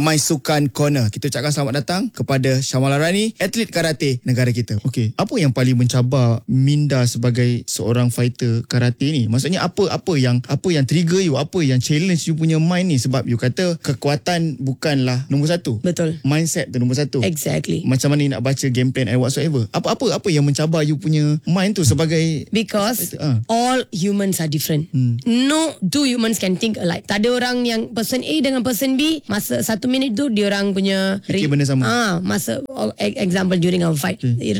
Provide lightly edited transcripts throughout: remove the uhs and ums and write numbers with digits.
My Sukan Corner. Kita ucapkan selamat datang kepada Syamala Rani, atlet karate negara kita. Okey, apa yang paling mencabar minda sebagai seorang fighter karate ni? Maksudnya apa yang trigger you, apa yang challenge you punya mind ni? Sebab you kata kekuatan bukanlah nombor satu. Betul. Mindset tu nombor satu. Exactly. Macam mana you nak baca game plan and whatsoever? Apa yang mencabar you punya mind tu sebagai Because all humans are different. No two humans can think alike. Tak ada orang yang person A dengan person B masa 1 minit tu dia orang punya fikir benda sama. Masa example during our fight,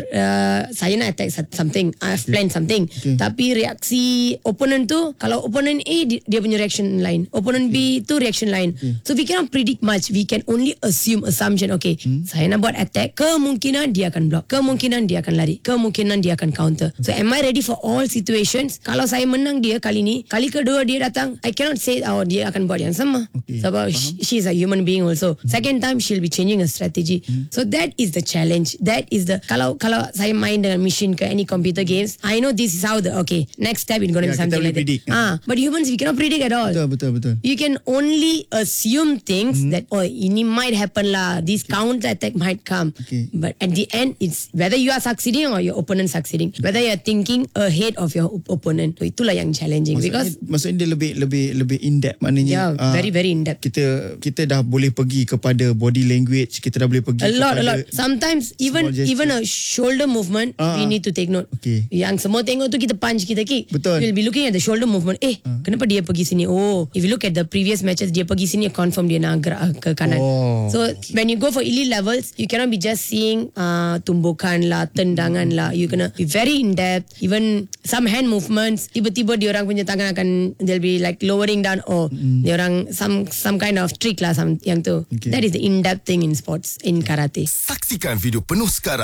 saya nak attack something, I've planned something, tapi reaksi opponent tu, kalau opponent A dia punya reaction lain, opponent B tu reaction lain. So we cannot predict much. We can only assumption. Okay, saya nak buat attack, kemungkinan dia akan block, kemungkinan dia akan lari, kemungkinan dia akan counter. So am I ready for all situations? Kalau saya menang dia kali ni, kali kedua dia datang, I cannot say dia akan buat yang sama. Sebab she is a human being also. Second time she'll be changing her strategy. So that is the challenge. That is the kalau saya main dengan machine ke any computer games, I know this is how next step is going to be something like that. But humans we cannot predict at all. Betul. You can only assume things that ini might happen lah. This counter attack might come. But at the end it's whether you are succeeding or your opponent succeeding. Whether you are thinking ahead of your opponent. So, itulah yang challenging. Maksudnya dia lebih in depth, maknanya. Very very in depth. Kita dah boleh pergi kepada body language, kita dah boleh pergi a lot. Sometimes even a shoulder movement we need to take note. Yang semua tengok tu kita punch, kita kick. Betul. We'll be looking at the shoulder movement. Kenapa dia pergi sini? If you look at the previous matches, dia pergi sini, confirm dia nak gerak ke kanan. So when you go for elite levels, you cannot be just seeing tumbukan lah, tendangan lah. You gonna be very in depth. Even some hand movements, tiba-tiba dia orang punya tangan akan, they'll be like lowering down. Dia orang some kind of trick lah, yang tu. That is the in-depth thing in sports, in karate. Saksikan video penuh sekarang